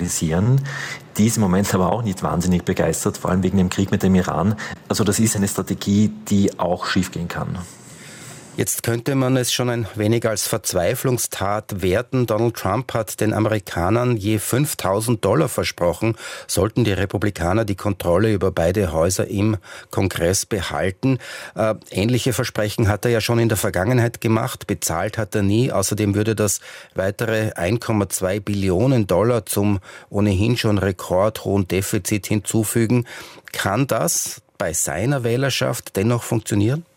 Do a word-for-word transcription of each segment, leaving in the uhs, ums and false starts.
kritisieren. Die ist im Moment aber auch nicht wahnsinnig begeistert, vor allem wegen dem Krieg mit dem Iran. Also das ist eine Strategie, die auch schiefgehen kann. Jetzt könnte man es schon ein wenig als Verzweiflungstat werten. Donald Trump hat den Amerikanern je fünftausend Dollar versprochen, sollten die Republikaner die Kontrolle über beide Häuser im Kongress behalten. Äh, ähnliche Versprechen hat er ja schon in der Vergangenheit gemacht, bezahlt hat er nie. Außerdem würde das weitere eins Komma zwei Billionen Dollar zum ohnehin schon rekordhohen Defizit hinzufügen. Kann das bei seiner Wählerschaft dennoch funktionieren?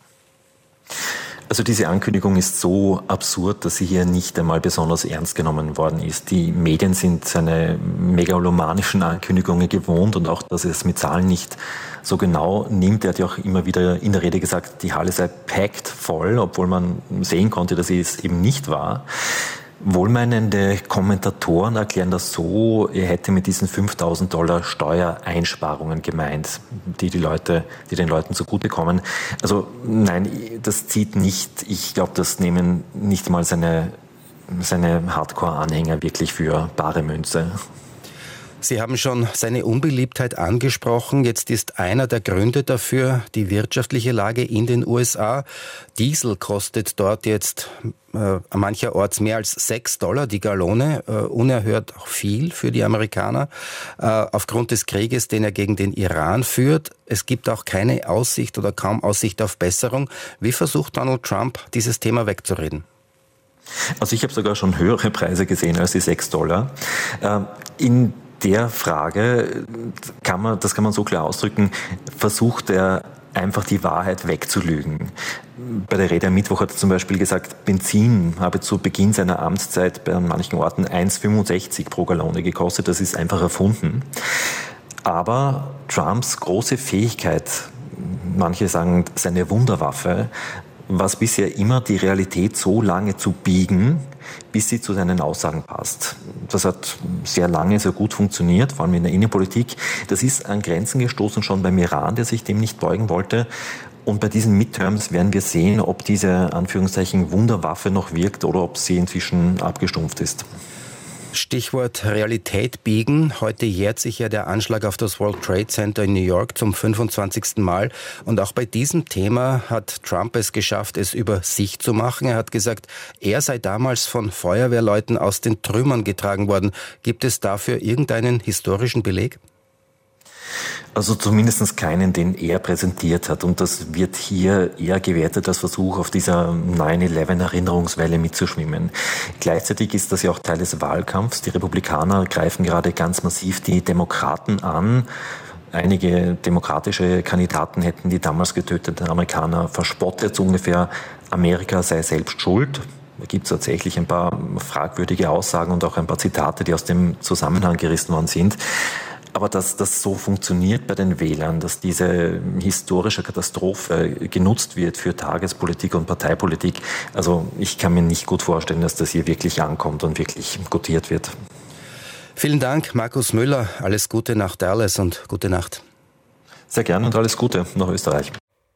Also diese Ankündigung ist so absurd, dass sie hier nicht einmal besonders ernst genommen worden ist. Die Medien sind seine megalomanischen Ankündigungen gewohnt und auch, dass er es mit Zahlen nicht so genau nimmt. Er hat ja auch immer wieder in der Rede gesagt, die Halle sei packed voll, obwohl man sehen konnte, dass es eben nicht war. Wohlmeinende Kommentatoren erklären das so, er hätte mit diesen fünftausend Dollar Steuereinsparungen gemeint, die die Leute, die den Leuten zugutekommen. Also nein, das zieht nicht. Ich glaube, das nehmen nicht mal seine, seine Hardcore-Anhänger wirklich für bare Münze. Sie haben schon seine Unbeliebtheit angesprochen. Jetzt ist einer der Gründe dafür die wirtschaftliche Lage in den U S A. Diesel kostet dort jetzt äh, mancherorts mehr als sechs Dollar die Gallone. Äh, unerhört viel für die Amerikaner. Äh, aufgrund des Krieges, den er gegen den Iran führt. Es gibt auch keine Aussicht oder kaum Aussicht auf Besserung. Wie versucht Donald Trump, dieses Thema wegzureden? Also ich habe sogar schon höhere Preise gesehen als die sechs Dollar. Äh, in der Frage kann man, das kann man so klar ausdrücken, versucht er einfach die Wahrheit wegzulügen. Bei der Rede am Mittwoch hat er zum Beispiel gesagt, Benzin habe zu Beginn seiner Amtszeit bei manchen Orten eins Komma fünfundsechzig pro Gallone gekostet. Das ist einfach erfunden. Aber Trumps große Fähigkeit, manche sagen seine Wunderwaffe, war es bisher immer, die Realität so lange zu biegen, bis sie zu seinen Aussagen passt. Das hat sehr lange sehr gut funktioniert, vor allem in der Innenpolitik. Das ist an Grenzen gestoßen schon beim Iran, der sich dem nicht beugen wollte. Und bei diesen Midterms werden wir sehen, ob diese Anführungszeichen Wunderwaffe noch wirkt oder ob sie inzwischen abgestumpft ist. Stichwort Realität biegen. Heute jährt sich ja der Anschlag auf das World Trade Center in New York zum fünfundzwanzigsten Mal. Und auch bei diesem Thema hat Trump es geschafft, es über sich zu machen. Er hat gesagt, er sei damals von Feuerwehrleuten aus den Trümmern getragen worden. Gibt es dafür irgendeinen historischen Beleg? Also zumindest keinen, den er präsentiert hat. Und das wird hier eher gewertet als Versuch, auf dieser neun elf Erinnerungswelle mitzuschwimmen. Gleichzeitig ist das ja auch Teil des Wahlkampfs. Die Republikaner greifen gerade ganz massiv die Demokraten an. Einige demokratische Kandidaten hätten die damals getöteten Amerikaner verspottet, so ungefähr Amerika sei selbst schuld. Da gibt es tatsächlich ein paar fragwürdige Aussagen und auch ein paar Zitate, die aus dem Zusammenhang gerissen worden sind. Aber dass das so funktioniert bei den Wählern, dass diese historische Katastrophe genutzt wird für Tagespolitik und Parteipolitik, also ich kann mir nicht gut vorstellen, dass das hier wirklich ankommt und wirklich gutiert wird. Vielen Dank, Markus Müller. Alles Gute nach Dallas und gute Nacht. Sehr gerne und alles Gute nach Österreich.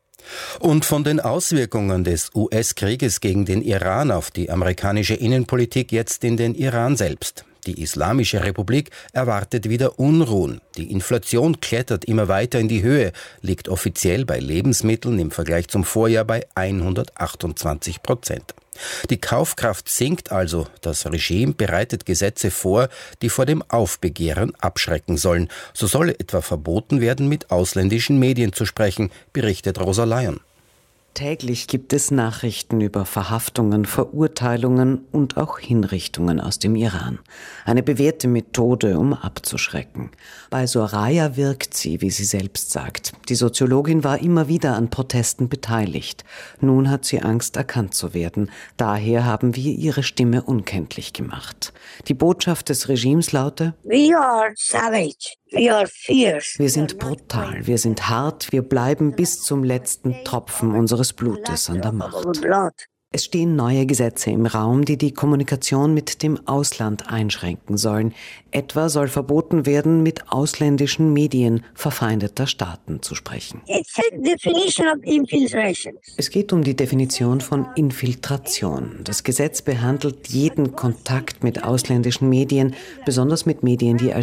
Und von den Auswirkungen des U S-Krieges gegen den Iran auf die amerikanische Innenpolitik jetzt in den Iran selbst. Die Islamische Republik erwartet wieder Unruhen. Die Inflation klettert immer weiter in die Höhe, liegt offiziell bei Lebensmitteln im Vergleich zum Vorjahr bei hundertachtundzwanzig Prozent. Die Kaufkraft sinkt also. Das Regime bereitet Gesetze vor, die vor dem Aufbegehren abschrecken sollen. So soll etwa verboten werden, mit ausländischen Medien zu sprechen, berichtet Rosa Lyon. Täglich gibt es Nachrichten über Verhaftungen, Verurteilungen und auch Hinrichtungen aus dem Iran. Eine bewährte Methode, um abzuschrecken. Bei Soraya wirkt sie, wie sie selbst sagt. Die Soziologin war immer wieder an Protesten beteiligt. Nun hat sie Angst, erkannt zu werden. Daher haben wir ihre Stimme unkenntlich gemacht. Die Botschaft des Regimes laute: We are savage. We are fierce. Wir sind brutal, wir sind hart, wir bleiben bis zum letzten Tropfen unseres Blutes an der Macht. Es stehen neue Gesetze im Raum, die die Kommunikation mit dem Ausland einschränken sollen. Etwa soll verboten werden, mit ausländischen Medien verfeindeter Staaten zu sprechen. Es geht um die Definition von Infiltration. Das Gesetz behandelt jeden Kontakt mit ausländischen Medien, besonders mit Medien, die als